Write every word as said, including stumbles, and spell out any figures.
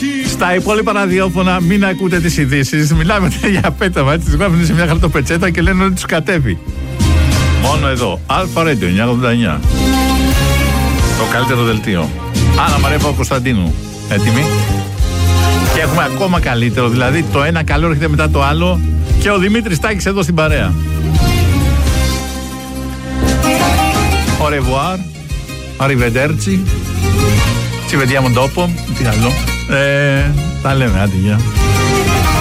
Στα υπόλοιπα ραδιόφωνα μην ακούτε τις ειδήσεις. Μιλάμε για πέταμα, έτσι τις γράφουν σε μια χαρτοπετσέτα και λένε ότι τους κατέβει. Μόνο εδώ, Αλφα Radio εννιακόσια ογδόντα εννιά. Το καλύτερο δελτίο. Άννα Μαρία Κωνσταντίνου. Έτοιμοι? Και έχουμε ακόμα καλύτερο, δηλαδή το ένα καλό έρχεται μετά το άλλο. Και ο Δημήτρης Τάκης εδώ στην παρέα. Au revoir, arrivederci, ci vediamo dopo. Τι άλλο. Ε, τα λέμε, άντε, γεια.